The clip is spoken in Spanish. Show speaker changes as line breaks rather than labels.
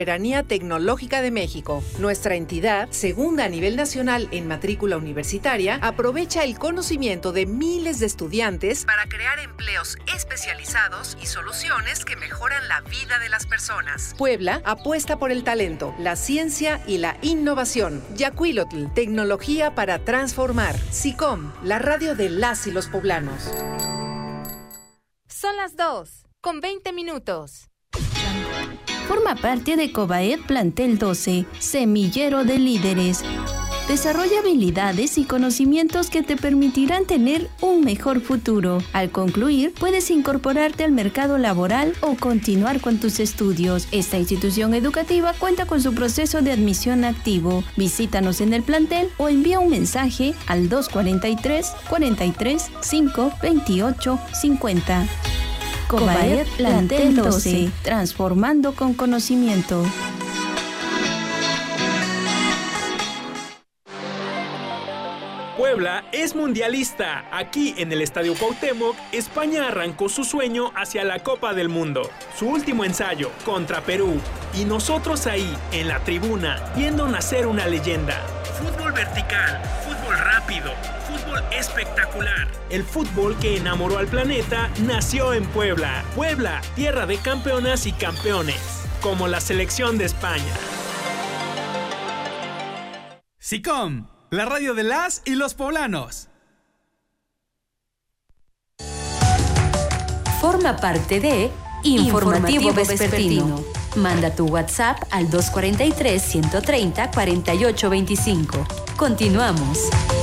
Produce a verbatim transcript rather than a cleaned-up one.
Soberanía Tecnológica de México. Nuestra entidad, segunda a nivel nacional en matrícula universitaria, aprovecha el conocimiento de miles de estudiantes para crear empleos especializados y soluciones que mejoran la vida de las personas. Puebla apuesta por el talento, la ciencia y la innovación. Yacuilotl, tecnología para transformar. SICOM, la radio de las y los poblanos.
Son las dos, con veinte minutos.
Forma parte de Cobaed Plantel doce, semillero de líderes. Desarrolla habilidades y conocimientos que te permitirán tener un mejor futuro. Al concluir, puedes incorporarte al mercado laboral o continuar con tus estudios. Esta institución educativa cuenta con su proceso de admisión activo. Visítanos en el plantel o envía un mensaje al dos cuarenta y tres, cuarenta y tres, cinco, veintiocho, cincuenta. Cobaed Plantel doce, transformando con conocimiento.
Puebla es mundialista. Aquí en el Estadio Cuauhtémoc, España arrancó su sueño hacia la Copa del Mundo. Su último ensayo contra Perú. Y nosotros ahí, en la tribuna, viendo nacer una leyenda. Fútbol vertical, fútbol rápido, fútbol espectacular. El fútbol que enamoró al planeta nació en Puebla. Puebla, tierra de campeonas y campeones, como la selección de España.
SICOM, la radio de las y los poblanos.
Forma parte de Informativo, Informativo Vespertino. Vespertino. Manda tu WhatsApp al dos cuarenta y tres, ciento treinta, cuarenta y ocho veinticinco. Continuamos.